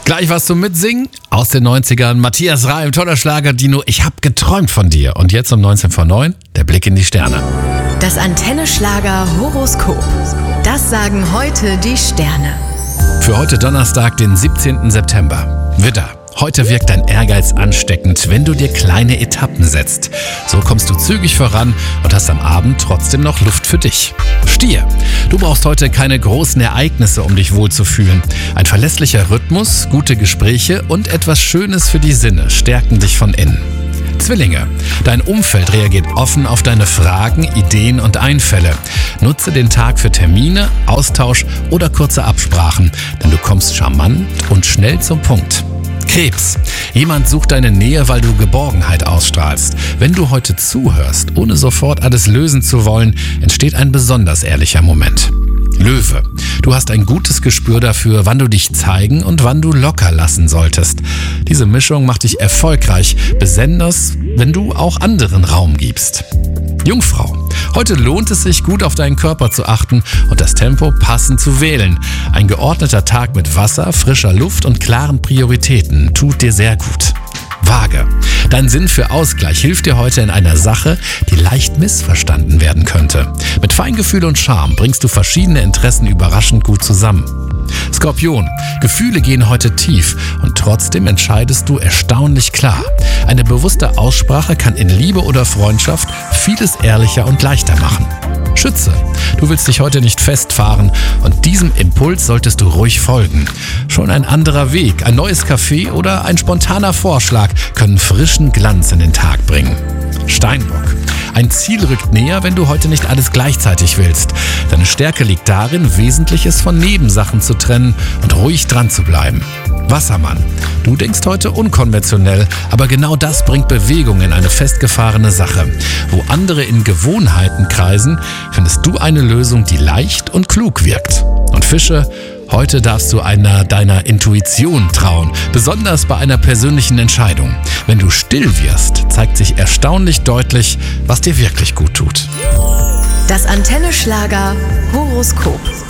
Gleich was zum Mitsingen aus den 90ern. Matthias Reim, toller Schlager, Dino, ich hab geträumt von dir. Und jetzt um 19 vor 9, der Blick in die Sterne. Das Antenne-Schlager-Horoskop. Das sagen heute die Sterne. Für heute Donnerstag, den 17. September. Widder. Heute wirkt dein Ehrgeiz ansteckend, wenn du dir kleine Etappen setzt. So kommst du zügig voran und hast am Abend trotzdem noch Luft für dich. Stier. Du brauchst heute keine großen Ereignisse, um dich wohlzufühlen. Ein verlässlicher Rhythmus, gute Gespräche und etwas Schönes für die Sinne stärken dich von innen. Zwillinge. Dein Umfeld reagiert offen auf deine Fragen, Ideen und Einfälle. Nutze den Tag für Termine, Austausch oder kurze Absprachen, denn du kommst charmant und schnell zum Punkt. Krebs. Jemand sucht deine Nähe, weil du Geborgenheit ausstrahlst. Wenn du heute zuhörst, ohne sofort alles lösen zu wollen, entsteht ein besonders ehrlicher Moment. Löwe. Du hast ein gutes Gespür dafür, wann du dich zeigen und wann du locker lassen solltest. Diese Mischung macht dich erfolgreich, besonders wenn du auch anderen Raum gibst. Jungfrau. Heute lohnt es sich, gut auf deinen Körper zu achten und das Tempo passend zu wählen. Ein geordneter Tag mit Wasser, frischer Luft und klaren Prioritäten tut dir sehr gut. Waage. Dein Sinn für Ausgleich hilft dir heute in einer Sache, die leicht missverstanden werden könnte. Mit Feingefühl und Charme bringst du verschiedene Interessen überraschend gut zusammen. Skorpion. Gefühle gehen heute tief und trotzdem entscheidest du erstaunlich klar. Eine bewusste Aussprache kann in Liebe oder Freundschaft vieles ehrlicher und leichter machen. Schütze. Du willst dich heute nicht festfahren und diesem Impuls solltest du ruhig folgen. Schon ein anderer Weg, ein neues Café oder ein spontaner Vorschlag können frischen Glanz in den Tag bringen. Steinbock. Ein Ziel rückt näher, wenn du heute nicht alles gleichzeitig willst. Deine Stärke liegt darin, Wesentliches von Nebensachen zu trennen und ruhig dran zu bleiben. Wassermann. Du denkst heute unkonventionell, aber genau das bringt Bewegung in eine festgefahrene Sache. Wo andere in Gewohnheiten kreisen, findest du eine Lösung, die leicht und klug wirkt. Und Fische. Heute darfst du einer deiner Intuition trauen, besonders bei einer persönlichen Entscheidung. Wenn du still wirst, zeigt sich erstaunlich deutlich, was dir wirklich gut tut. Das Antenne-Schlager-Horoskop.